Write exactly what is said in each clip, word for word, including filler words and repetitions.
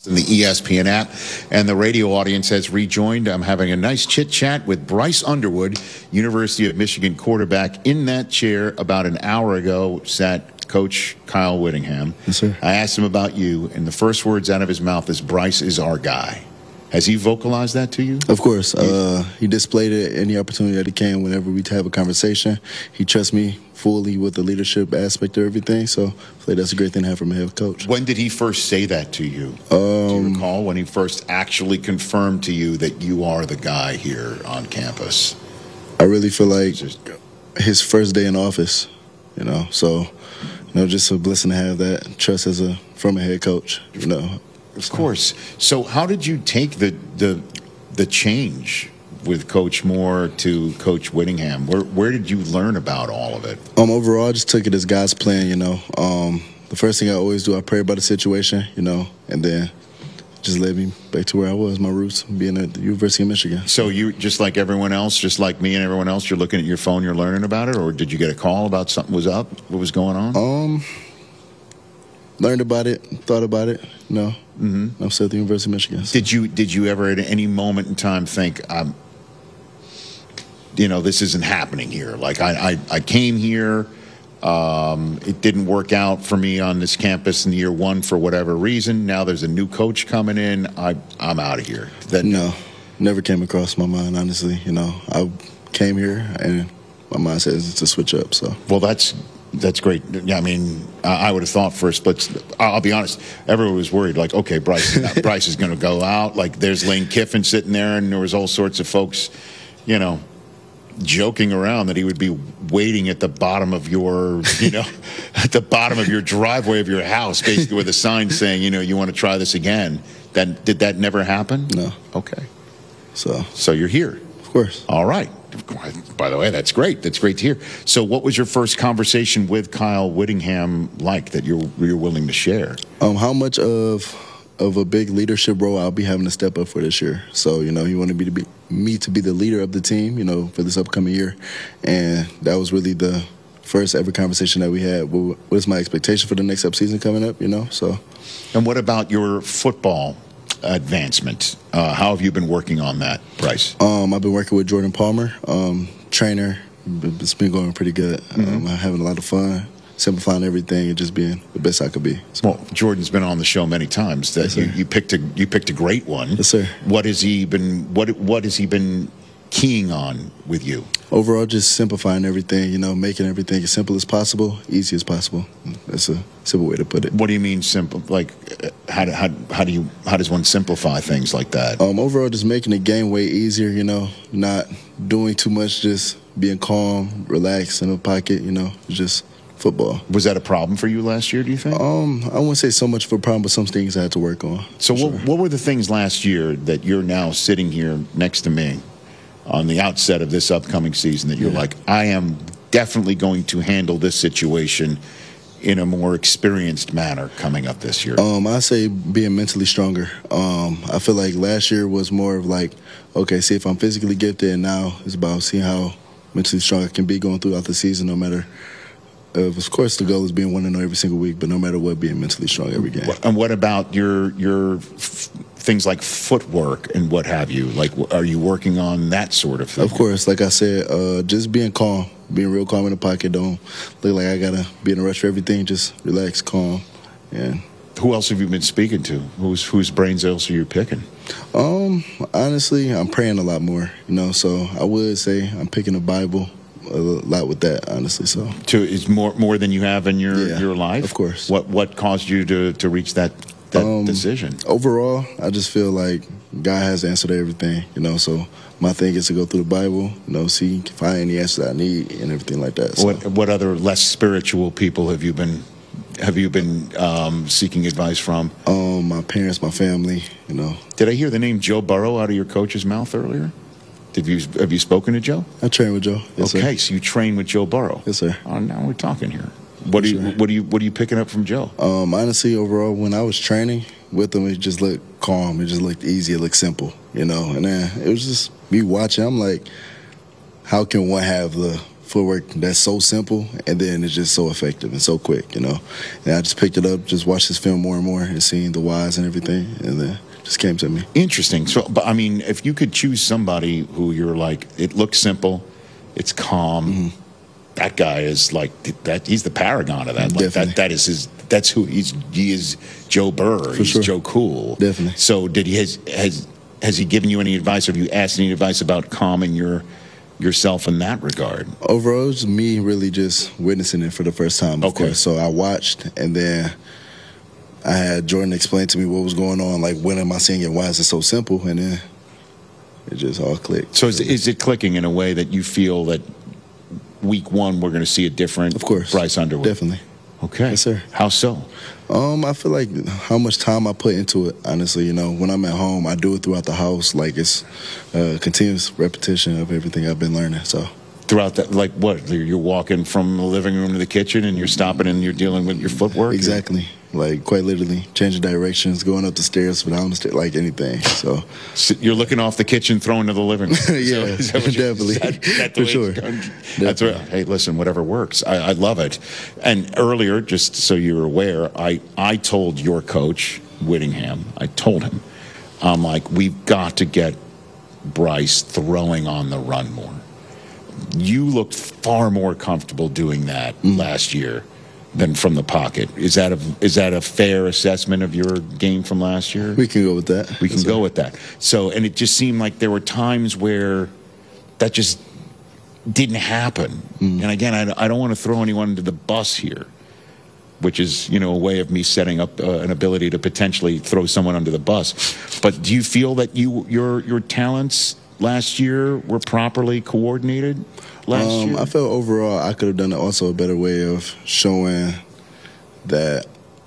in the E S P N app, and the radio audience has rejoined. I'm having a nice chit-chat with Bryce Underwood, University of Michigan quarterback. In that chair about an hour ago sat Coach Kyle Whittingham. Yes, sir. I asked him about you, and the first words out of his mouth is, Bryce is our guy. Has he vocalized that to you? Of course. Uh, he displayed it any opportunity that he can whenever we have a conversation. He trusts me fully with the leadership aspect of everything, so I feel like that's a great thing to have from a head coach. When did he first say that to you? Um, Do you recall when he first actually confirmed to you that you are the guy here on campus? I really feel like his first day in office, you know, so, you know, just a blessing to have that trust as a from a head coach, you know. Of course. So how did you take the the the change with Coach Moore to Coach Whittingham? Where where did you learn about all of it? Um, overall, I just took it as God's plan, you know. Um, the first thing I always do, I pray about the situation, you know, and then just led me back to where I was, my roots, being at the University of Michigan. So you, just like everyone else, just like me and everyone else, you're looking at your phone, you're learning about it, or did you get a call about something was up? What was going on? Um, learned about it, thought about it, you know. Mm-hmm. I'm still at the University of Michigan. So. Did you did you ever at any moment in time think, um, you know, this isn't happening here? Like I I, I came here, um, it didn't work out for me on this campus in year one for whatever reason. Now there's a new coach coming in. I I'm out of here. That, no, never came across my mind. Honestly, you know, I came here and my mind says it's a switch up. So well, that's. That's great. Yeah, I mean, I would have thought for a split. I'll be honest. Everyone was worried, like, okay, Bryce, Bryce is going to go out. Like, there's Lane Kiffin sitting there, and there was all sorts of folks, you know, joking around that he would be waiting at the bottom of your, you know, at the bottom of your driveway of your house, basically with a sign saying, you know, you want to try this again. That did that never happen? No. Okay. So. So you're here. Of course. All right. By the way, that's great. That's great to hear. So what was your first conversation with Kyle Whittingham like that you're, you're willing to share? Um, how much of of a big leadership role I'll be having to step up for this year. So, you know, he wanted me to be, me to be the leader of the team, you know, for this upcoming year. And that was really the first ever conversation that we had. What is my expectation for the next up season coming up, you know? So. And what about your football advancement? Uh, how have you been working on that, Bryce? Um, I've been working with Jordan Palmer, um, trainer. It's been going pretty good. Mm-hmm. um, I'm having a lot of fun, simplifying everything and just being the best I could be. So. Well, Jordan's been on the show many times. That yes, you, you picked a you picked a great one. Yes, sir. What has he been? What what has he been keying on with you? Overall, just simplifying everything, you know, making everything as simple as possible, easy as possible. That's a simple way to put it. What do you mean simple? Like, how do, how, how do you how does one simplify things like that? Um, overall, just making the game way easier, you know, not doing too much, just being calm, relaxed in the pocket, you know, just football. Was that a problem for you last year, do you think? Um, I wouldn't say so much for a problem, but some things I had to work on. So what, sure. what were the things last year that you're now sitting here next to me on the outset of this upcoming season that you're yeah. like, I am definitely going to handle this situation in a more experienced manner coming up this year? Um, I say being mentally stronger. Um, I feel like last year was more of like, okay, see if I'm physically gifted, and now it's about seeing how mentally strong I can be going throughout the season, no matter. Uh, of course, the goal is being one and zero every single week, but no matter what, being mentally strong every game. And what about your your f- things like footwork and what have you? Like, are you working on that sort of thing? Of course, like I said, uh, just being calm, being real calm in the pocket. Don't look like I gotta be in a rush for everything. Just relax, calm, and. Who else have you been speaking to? Whose whose brains else are you picking? Um, honestly, I'm praying a lot more. You know, so I would say I'm picking the Bible a lot with that, honestly. So to is more more than you have in your, yeah, your life? Of course. What what caused you to, to reach that that um, decision? Overall, I just feel like God has the answer to everything, you know, so my thing is to go through the Bible, you know, see, find any answers I need and everything like that. So. What what other less spiritual people have you been have you been um, seeking advice from? Um, my parents, my family, you know. Did I hear the name Joe Burrow out of your coach's mouth earlier? Did you have you spoken to Joe? I train with Joe. Yes, okay, sir. So you train with Joe Burrow. Yes, sir. Oh, now we're talking here. What do you sure. what do you what are you picking up from Joe? Um, honestly, overall, when I was training with him, it just looked calm. It just looked easy. It looked simple, you know. And then it was just me watching. I'm like, how can one have the footwork that's so simple, and then it's just so effective and so quick, you know. And I just picked it up, just watched this film more and more, and seeing the whys and everything, and then it just came to me. Interesting. So, but I mean, if you could choose somebody who you're like, it looks simple, it's calm. Mm-hmm. That guy is like that. He's the paragon of that. Like that. That is his. That's who he's. He is Joe Burr. For he's sure. Joe Cool. Definitely. So, did he has has has he given you any advice? Or have you asked any advice about calming your yourself in that regard? Overall, it's me really just witnessing it for the first time. Of Okay. course. So I watched, and then I had Jordan explain to me what was going on. Like, when am I seeing it? Why is it so simple? And then it just all clicked. So, is, is it clicking in a way that you feel that week one we're going to see a different Of course. Bryce Underwood? Definitely. Okay. Yes, sir. How so? Um, I feel like how much time I put into it, honestly, you know, when I'm at home, I do it throughout the house. Like, it's a continuous repetition of everything I've been learning, so. Throughout that, like what? You're walking from the living room to the kitchen and you're stopping and you're dealing with your footwork? Exactly. Like, quite literally, changing directions, going up the stairs, down the stairs, like anything, so. So you're looking off the kitchen, throwing to the living room. Yeah, so, is that definitely. That, that For sure. That's right. Hey, listen, whatever works. I, I love it. And earlier, just so you're aware, I, I told your coach, Whittingham, I told him, I'm like, we've got to get Bryce throwing on the run more. You looked far more comfortable doing that mm. last year than from the pocket. Is that a is that a fair assessment of your game from last year? We can go with that. We can That's go right. with that. So, and it just seemed like there were times where that just didn't happen. Mm. And again, I, I don't want to throw anyone under the bus here, which is, you know, a way of me setting up uh, an ability to potentially throw someone under the bus. But do you feel that you your your talents last year were properly coordinated last um, year? I felt overall I could have done also a better way of showing that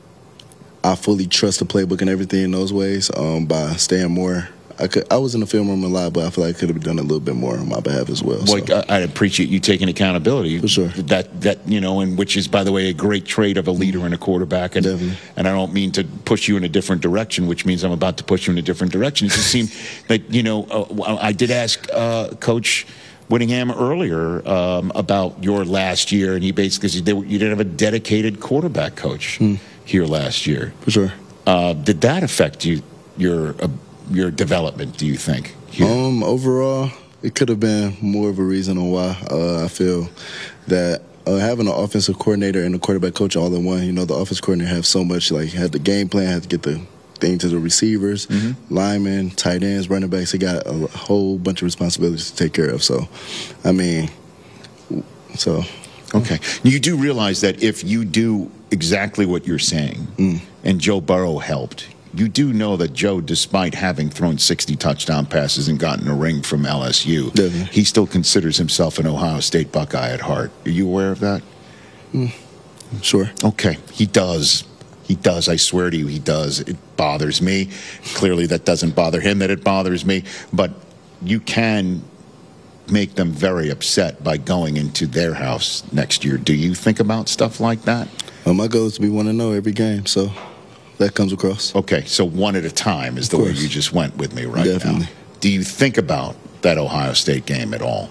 I fully trust the playbook and everything in those ways um, by staying more. I could. I was in the film room a lot, but I feel like I could have done a little bit more on my behalf as well. Well, So. I, I appreciate you taking accountability. For sure. That, that you know, and which is, by the way, a great trait of a leader and a quarterback. And, Definitely. and I don't mean to push you in a different direction, which means I'm about to push you in a different direction. It just seemed that, you know, uh, I did ask uh, Coach Whittingham earlier um, about your last year, and he basically said you didn't have a dedicated quarterback coach hmm. here last year. For sure. Uh, did that affect you, your uh, your development, do you think? Here? Um, overall, it could have been more of a reason on why uh, I feel that uh, having an offensive coordinator and a quarterback coach all in one, you know, the offensive coordinator have so much, like, had the game plan, had to get the thing to the receivers, mm-hmm. linemen, tight ends, running backs. They got a whole bunch of responsibilities to take care of. So, I mean, so. Okay. You do realize that if you do exactly what you're saying, mm. and Joe Burrow helped, you do know that Joe, despite having thrown sixty touchdown passes and gotten a ring from L S U, Definitely. he still considers himself an Ohio State Buckeye at heart. Are you aware of that? Mm. Sure. Okay. He does. He does. I swear to you, he does. It bothers me. Clearly, that doesn't bother him, that it bothers me. But you can make them very upset by going into their house next year. Do you think about stuff like that? Well, my goal is to be one and zero every game, so that comes across. Okay, so one at a time is the way you just went with me right Definitely. now. Do you think about that Ohio State game at all?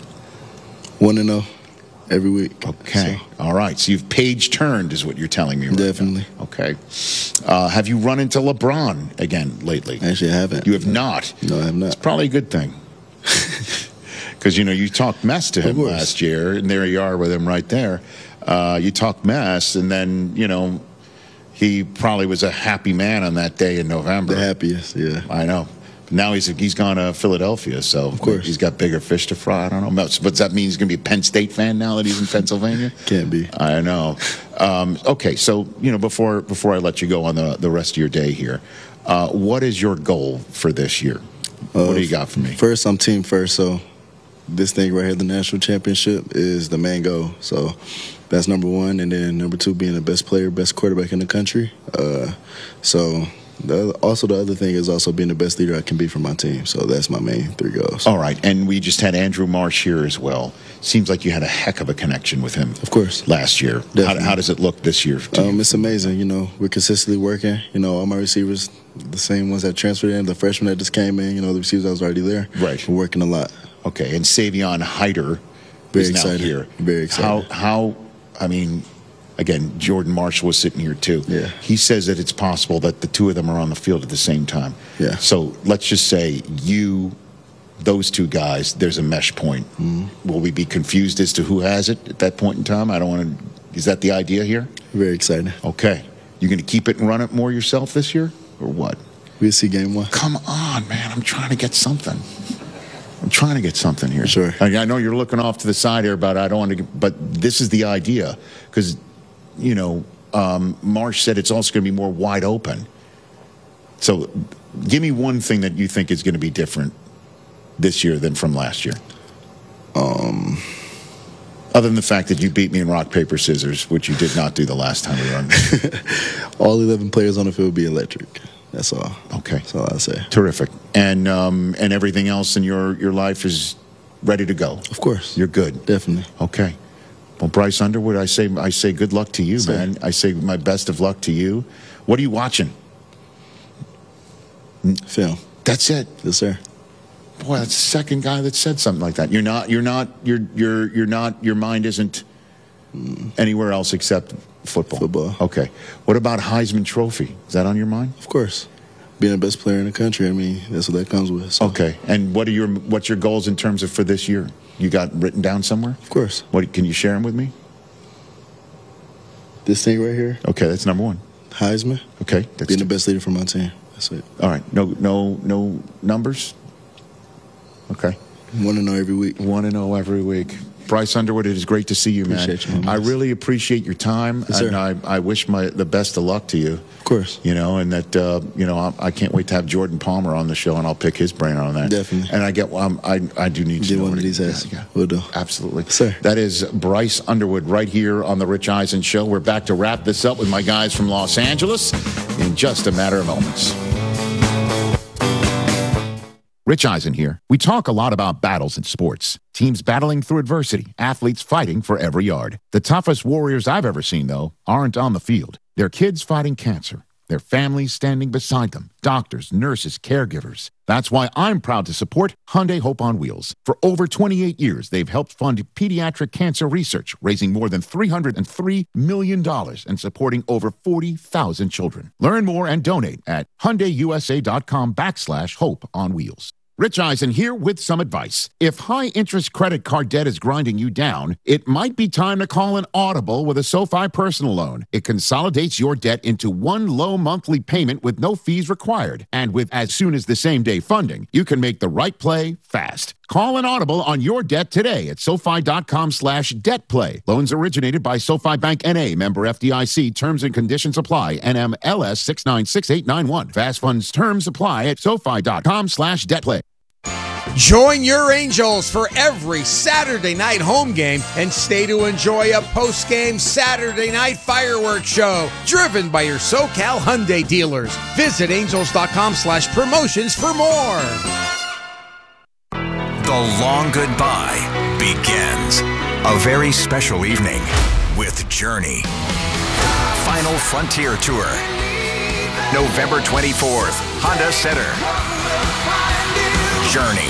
One and zero every week. Okay, so. All right. So you've page turned, is what you're telling me right Definitely. now. Okay. Uh, have you run into LeBron again lately? Actually, I haven't. You have not? No, I have not. It's probably a good thing. Because, you know, you talked mess to him last year, and there you are with him right there. Uh, you talked mess, and then, you know, he probably was a happy man on that day in November. The happiest, yeah. I know. But now he's he's gone to Philadelphia, so of course he's got bigger fish to fry. I don't know. But does that mean he's going to be a Penn State fan now that he's in Pennsylvania? Can't be. I know. Um, okay, so, you know, before before I let you go on the, the rest of your day here, uh, what is your goal for this year? Uh, what do you got for me? First, I'm team first, so this thing right here, the national championship, is the main goal. So that's number one. And then number two, being the best player, best quarterback in the country. Uh, so the, also the other thing is also being the best leader I can be for my team. So that's my main three goals. All right. And we just had Andrew Marsh here as well. Seems like you had a heck of a connection with him. Of course. Last year. How, how does it look this year to um, you? It's amazing. You know, we're consistently working. You know, all my receivers, the same ones that transferred in, the freshmen that just came in, you know, the receivers that was already there. Right. We're working a lot. Okay, and Savion Hyder Very is now excited. here. Very excited. How, how, I mean, again, Jordan Marshall was sitting here too. Yeah. He says that it's possible that the two of them are on the field at the same time. Yeah. So let's just say you, those two guys, there's a mesh point. Mm-hmm. Will we be confused as to who has it at that point in time? I don't want to, is that the idea here? Very excited. Okay. You're going to keep it and run it more yourself this year or what? We'll see game one. Come on, man. I'm trying to get something. I'm trying to get something here. Sure. I, I know you're looking off to the side here, but I don't want to. But this is the idea, because, you know, um, Marsh said it's also going to be more wide open. So, give me one thing that you think is going to be different this year than from last year. Um. Other than the fact that you beat me in rock paper scissors, which you did not do the last time we were on this. All eleven players on the field will be electric. That's all. Okay. That's all I say. Terrific. And um, and everything else in your, your life is ready to go. Of course. You're good. Definitely. Okay. Well, Bryce Underwood, I say I say good luck to you, Sir. man. I say my best of luck to you. What are you watching? Film. That's it. Yes, sir. Boy, that's the second guy that said something like that. You're not. You're not. You're. You're. You're not. Your mind isn't anywhere else except football. Football. Okay. What about Heisman Trophy? Is that on your mind? Of course. Being the best player in the country, I mean, that's what that comes with. So. Okay. And what are your what's your goals in terms of for this year? You got written down somewhere? Of course. What can you share them with me? This thing right here. Okay, that's number one. Heisman. Okay. That's being the best leader for my team. That's it. All right. No. No. No numbers. Okay. Want to know every week. Want to know every week. Bryce Underwood, it is great to see you, man. Appreciate you, I really appreciate your time, Yes, and I, I wish my the best of luck to you. Of course. You know, and that uh, you know, I, I can't wait to have Jordan Palmer on the show, and I'll pick his brain on that. Definitely. And I get, um, I I do need to Get know one what of he- these days. Yeah, yeah. We'll do. Absolutely, Sir. That is Bryce Underwood right here on the Rich Eisen Show. We're back to wrap this up with my guys from Los Angeles in just a matter of moments. Rich Eisen here. We talk a lot about battles in sports. Teams battling through adversity, athletes fighting for every yard. The toughest warriors I've ever seen, though, aren't on the field. They're kids fighting cancer. Their families standing beside them. Doctors, nurses, caregivers. That's why I'm proud to support Hyundai Hope on Wheels. For over twenty-eight years, they've helped fund pediatric cancer research, raising more than three hundred three million dollars and supporting over forty thousand children. Learn more and donate at HyundaiUSA.com backslash Hope on Wheels. Rich Eisen here with some advice. If high-interest credit card debt is grinding you down, it might be time to call an audible with a SoFi personal loan. It consolidates your debt into one low monthly payment with no fees required. And with as soon as the same-day funding, you can make the right play fast. Call an audible on your debt today at SoFi.com slash debt play. Loans originated by SoFi Bank N A, member F D I C. Terms and conditions apply. N M L S six nine six eight nine one. Fast funds terms apply at SoFi.com slash debt play. Join your Angels for every Saturday night home game and stay to enjoy a post-game Saturday night fireworks show driven by your SoCal Hyundai dealers. Visit angels.com slash promotions for more. The long goodbye begins. A very special evening with Journey. Final Frontier Tour. November twenty-fourth, Honda Center. Journey.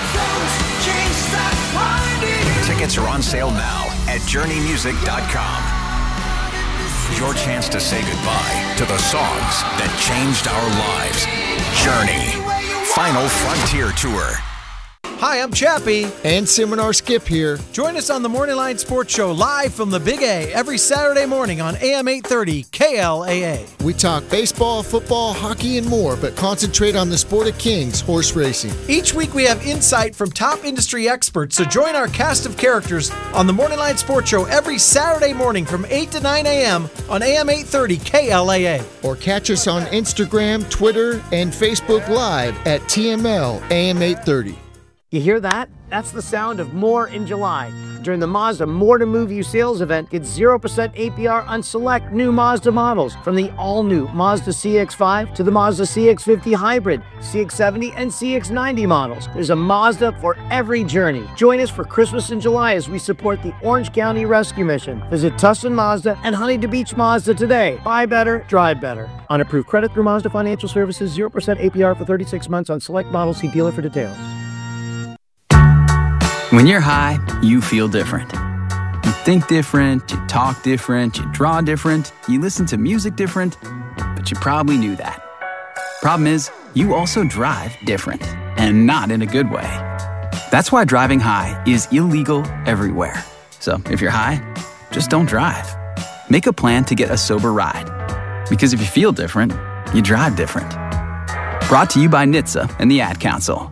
Tickets are on sale now at journey music dot com. Your chance to say goodbye to the songs that changed our lives. Journey. Final Frontier Tour. Hi, I'm Chappie. And Seminar Skip here. Join us on the Morning Line Sports Show live from the Big A every Saturday morning on A M eight thirty K L A A. We talk baseball, football, hockey, and more, but concentrate on the sport of kings, horse racing. Each week we have insight from top industry experts, so join our cast of characters on the Morning Line Sports Show every Saturday morning from eight to nine a.m. on A M eight thirty K L A A. Or catch us on Instagram, Twitter, and Facebook Live at T M L A M eight thirty. You hear that? That's the sound of more in July. During the Mazda More to Move You sales event, get zero percent A P R on select new Mazda models, from the all-new Mazda C X five to the Mazda C X fifty Hybrid, C X seventy, and C X ninety models. There's a Mazda for every journey. Join us for Christmas in July as we support the Orange County Rescue Mission. Visit Tustin Mazda and Huntington Beach Mazda today. Buy better, drive better. On approved credit through Mazda Financial Services, zero percent A P R for thirty-six months on select models. See dealer for details. When you're high, you feel different. You think different, you talk different, you draw different, you listen to music different, but you probably knew that. Problem is, you also drive different, and not in a good way. That's why driving high is illegal everywhere. So if you're high, just don't drive. Make a plan to get a sober ride. Because if you feel different, you drive different. Brought to you by N H T S A and the Ad Council.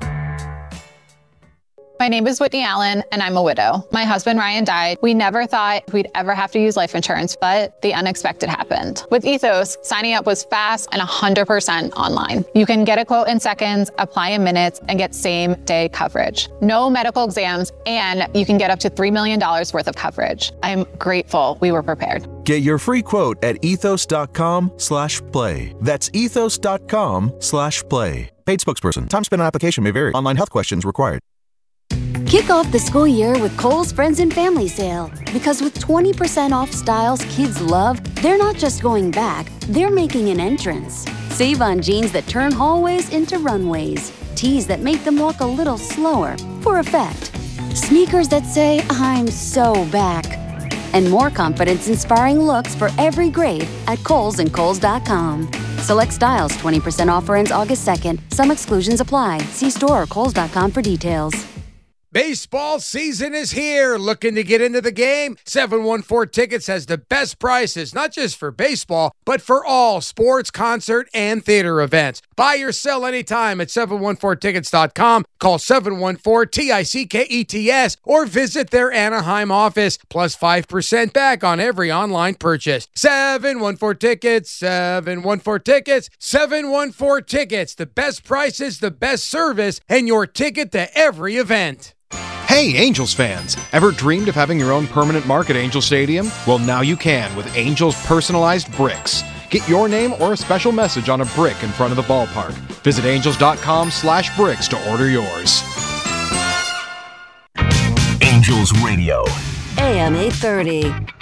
My name is Whitney Allen, and I'm a widow. My husband, Ryan, died. We never thought we'd ever have to use life insurance, but the unexpected happened. With Ethos, signing up was fast and one hundred percent online. You can get a quote in seconds, apply in minutes, and get same-day coverage. No medical exams, and you can get up to three million dollars worth of coverage. I'm grateful we were prepared. Get your free quote at ethos.com slash play. That's ethos.com slash play. Paid spokesperson. Time spent on application may vary. Online health questions required. Kick off the school year with Kohl's Friends and Family Sale. Because with twenty percent off styles kids love, they're not just going back, they're making an entrance. Save on jeans that turn hallways into runways. Tees that make them walk a little slower, for effect. Sneakers that say, I'm so back. And more confidence-inspiring looks for every grade at Kohl's and Kohl's dot com. Select styles, twenty percent offer ends August second. Some exclusions apply. See store or Kohl's dot com for details. Baseball season is here. Looking to get into the game? seven one four Tickets has the best prices, not just for baseball, but for all sports, concert, and theater events. Buy or sell anytime at seven one four tickets dot com. Call seven one four T I C K E T S or visit their Anaheim office. Plus five percent back on every online purchase. seven one four Tickets, seven one four Tickets, seven one four Tickets. The best prices, the best service, and your ticket to every event. Hey, Angels fans! Ever dreamed of having your own permanent mark at Angel Stadium? Well, now you can with Angels personalized bricks. Get your name or a special message on a brick in front of the ballpark. Visit angels.com slash bricks to order yours. Angels Radio. A M eight thirty.